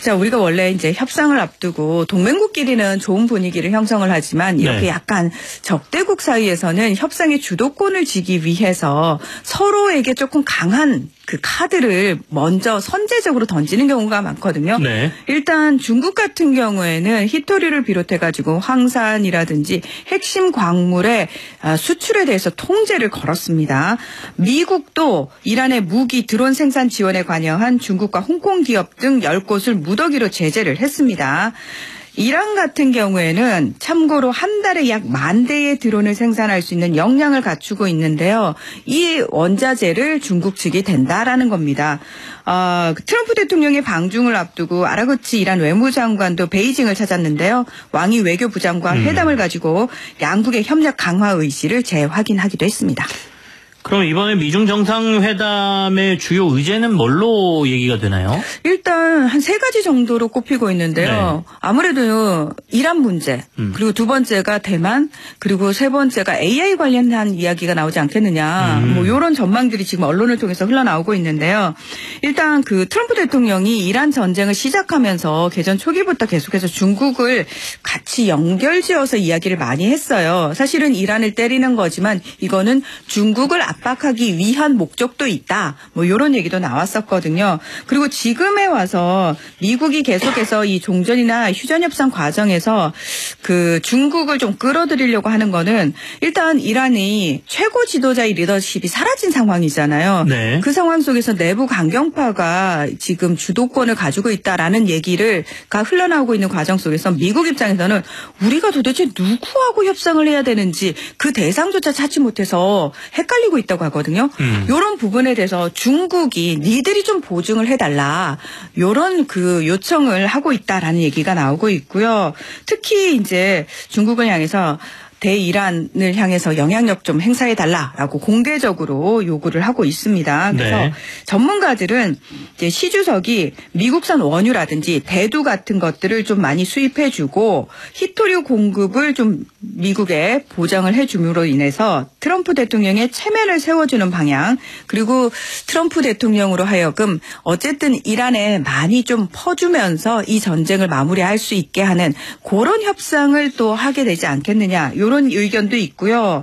자, 우리가 원래 이제 협상을 앞두고 동맹국끼리는 좋은 분위기를 형성을 하지만 이렇게 약간 적대국 사이에서는 협상의 주도권을 쥐기 위해서 서로에게 조금 강한 그 카드를 먼저 선제적으로 던지는 경우가 많거든요. 네. 일단 중국 같은 경우에는 히토류를 비롯해가지고 황산이라든지 핵심 광물의 수출에 대해서 통제를 걸었습니다. 미국도 이란의 무기 드론 생산 지원에 관여한 중국과 홍콩 기업 등 10곳을 무더기로 제재를 했습니다. 이란 같은 경우에는 참고로 한 달에 약 10,000대의 드론을 생산할 수 있는 역량을 갖추고 있는데요. 이 원자재를 중국 측이 된다라는 겁니다. 트럼프 대통령의 방중을 앞두고 아라그치 이란 외무장관도 베이징을 찾았는데요. 왕이 외교부장과 회담을 가지고 양국의 협력 강화 의지를 재확인하기도 했습니다. 그럼 이번에 미중 정상회담의 주요 의제는 뭘로 얘기가 되나요? 일단 한 3가지 정도로 꼽히고 있는데요. 네. 아무래도 이란 문제, 그리고 두 번째가 대만, 그리고 세 번째가 AI 관련한 이야기가 나오지 않겠느냐. 뭐 이런 전망들이 지금 언론을 통해서 흘러나오고 있는데요. 일단 그 트럼프 대통령이 이란 전쟁을 시작하면서 개전 초기부터 계속해서 중국을 같이 연결지어서 이야기를 많이 했어요. 사실은 이란을 때리는 거지만 이거는 중국을 압박하기 위한 목적도 있다. 뭐 이런 얘기도 나왔었거든요. 그리고 지금에 와서 미국이 계속해서 이 종전이나 휴전 협상 과정에서 그 중국을 좀 끌어들이려고 하는 거는 일단 이란이 최고 지도자의 리더십이 사라진 상황이잖아요. 네. 그 상황 속에서 내부 강경파가 지금 주도권을 가지고 있다라는 얘기가 흘러나오고 있는 과정 속에서 미국 입장에서는 우리가 도대체 누구하고 협상을 해야 되는지 그 대상조차 찾지 못해서 헷갈리고 있다고 하거든요. 이런 부분에 대해서 중국이 니들이 좀 보증을 해달라. 이런 그 요청을 하고 있다라는 얘기가 나오고 있고요. 특히 이제 중국을 향해서 대이란을 향해서 영향력 좀 행사해달라라고 공개적으로 요구를 하고 있습니다. 그래서 네. 전문가들은 이제 시 주석이 미국산 원유라든지 대두 같은 것들을 좀 많이 수입해주고 히토류 공급을 좀 미국에 보장을 해줌으로 인해서 트럼프 대통령의 체면을 세워주는 방향, 그리고 트럼프 대통령으로 하여금 어쨌든 이란에 많이 좀 퍼주면서 이 전쟁을 마무리할 수 있게 하는 그런 협상을 또 하게 되지 않겠느냐, 이런 의견도 있고요.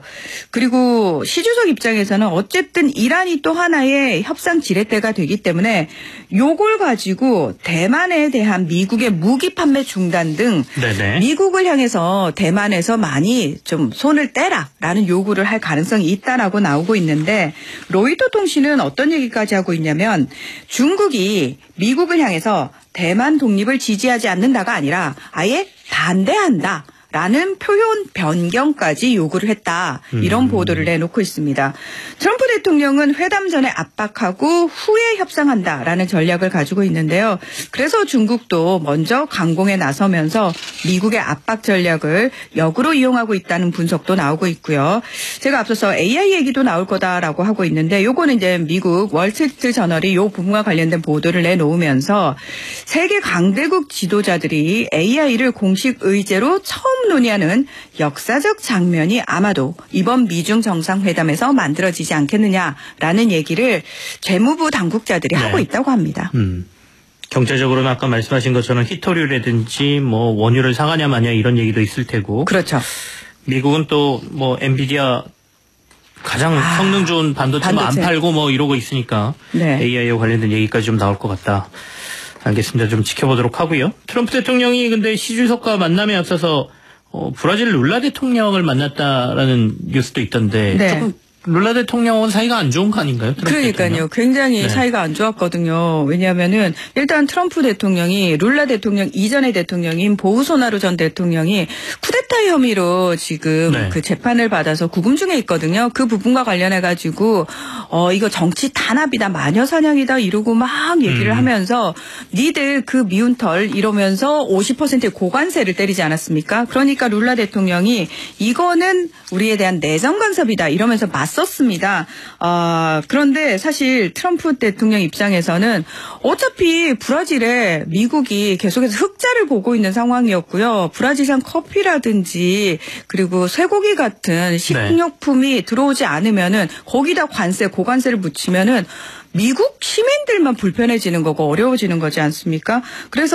그리고 시 주석 입장에서는 어쨌든 이란이 또 하나의 협상 지렛대가 되기 때문에 요걸 가지고 대만에 대한 미국의 무기 판매 중단 등 네네. 미국을 향해서 대만에서 많이 좀 손을 떼라라는 요구를 할 가능성이 있다라고 나오고 있는데, 로이터 통신은 어떤 얘기까지 하고 있냐면 중국이 미국을 향해서 대만 독립을 지지하지 않는다가 아니라 아예 반대한다. 라는 표현 변경까지 요구를 했다. 이런 보도를 내놓고 있습니다. 트럼프 대통령은 회담 전에 압박하고 후에 협상한다라는 전략을 가지고 있는데요. 그래서 중국도 먼저 강공에 나서면서 미국의 압박 전략을 역으로 이용하고 있다는 분석도 나오고 있고요. 제가 앞서서 AI 얘기도 나올 거다라고 하고 있는데, 요거는 이제 미국 월스트리트 저널이 요 부분과 관련된 보도를 내놓으면서 세계 강대국 지도자들이 AI를 공식 의제로 처음 논의하는 역사적 장면이 아마도 이번 미중 정상회담에서 만들어지지 않겠느냐라는 얘기를 재무부 당국자들이 하고 있다고 합니다. 경제적으로는 아까 말씀하신 것처럼 히토류라든지 뭐 원유를 사가냐 마냐 이런 얘기도 있을 테고. 그렇죠. 미국은 또 뭐 엔비디아 가장 성능 좋은 반도체 안 팔고 뭐 이러고 있으니까 네. AI와 관련된 얘기까지 좀 나올 것 같다. 알겠습니다. 좀 지켜보도록 하고요. 트럼프 대통령이 근데 시 주석과 만남에 앞서서 브라질 룰라 대통령을 만났다라는 뉴스도 있던데 네. 조금 룰라 대통령은 사이가 안 좋은 거 아닌가요? 그러니까요. 대통령? 굉장히 네. 사이가 안 좋았거든요. 왜냐하면은 일단 트럼프 대통령이 룰라 대통령 이전의 대통령인 보우소나루 전 대통령이 쿠데타 혐의로 지금 네. 그 재판을 받아서 구금 중에 있거든요. 그 부분과 관련해 가지고 이거 정치 탄압이다, 마녀 사냥이다 이러고 막 얘기를 하면서 니들 그 미운 털 이러면서 50%의 고관세를 때리지 않았습니까? 그러니까 룰라 대통령이 이거는 우리에 대한 내정 간섭이다 이러면서 썼습니다. 그런데 사실 트럼프 대통령 입장에서는 어차피 브라질에 미국이 계속해서 흑자를 보고 있는 상황이었고요. 브라질산 커피라든지 그리고 쇠고기 같은 식료품이 네. 들어오지 않으면은 거기다 관세, 고관세를 붙이면은 미국 시민들만 불편해지는 거고 어려워지는 거지 않습니까? 그래서